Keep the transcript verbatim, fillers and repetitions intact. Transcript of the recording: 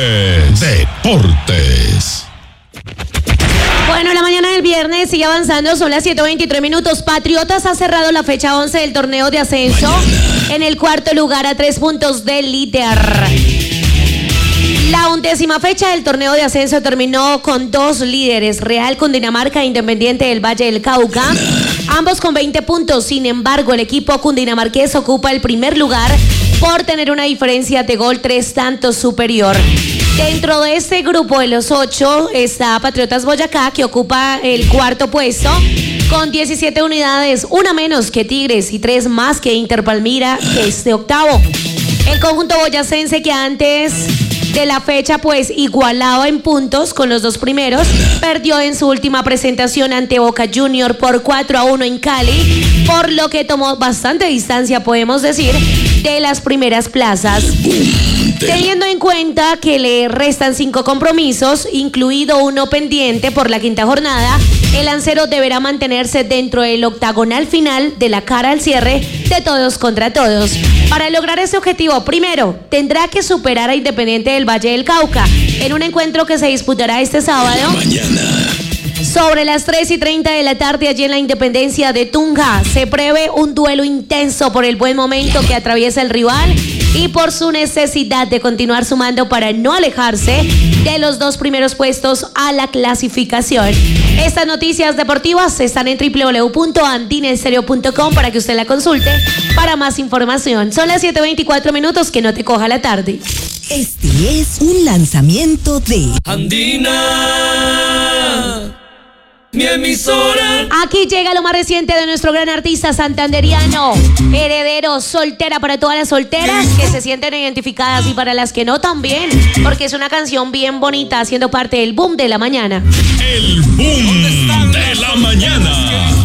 es Deportes. Bueno, la mañana del viernes sigue avanzando, son las siete veintitrés minutos. Patriotas ha cerrado la fecha once del torneo de ascenso mañana en el cuarto lugar a tres puntos del líder. La undécima fecha del torneo de ascenso terminó con dos líderes, Real Cundinamarca e Independiente del Valle del Cauca, ambos con veinte puntos. Sin embargo, el equipo cundinamarqués ocupa el primer lugar por tener una diferencia de gol tres tantos superior. Dentro de este grupo de los ocho está Patriotas Boyacá, que ocupa el cuarto puesto con diecisiete unidades, una menos que Tigres y tres más que Inter Palmira, que es de octavo. El conjunto boyacense, que antes de la fecha pues igualaba en puntos con los dos primeros, perdió en su última presentación ante Boca Junior por cuatro a uno en Cali, por lo que tomó bastante distancia, podemos decir, de las primeras plazas. Teniendo en cuenta que le restan cinco compromisos, incluido uno pendiente por la quinta jornada, el lancero deberá mantenerse dentro del octagonal final de la cara al cierre de todos contra todos. Para lograr ese objetivo, primero, tendrá que superar a Independiente del Valle del Cauca en un encuentro que se disputará este sábado mañana sobre las tres y treinta de la tarde allí en la Independencia de Tunja. Se prevé un duelo intenso por el buen momento que atraviesa el rival y por su necesidad de continuar sumando para no alejarse de los dos primeros puestos a la clasificación. Estas noticias deportivas están en doble u doble u doble u punto andinestereo punto com para que usted la consulte para más información. Son las siete veinticuatro minutos, que no te coja la tarde. Este es un lanzamiento de Andina, mi emisora. Aquí llega lo más reciente de nuestro gran artista santanderiano, heredero, soltera, para todas las solteras que se sienten identificadas y para las que no también, porque es una canción bien bonita, haciendo parte del boom de la mañana. El boom de la mañana.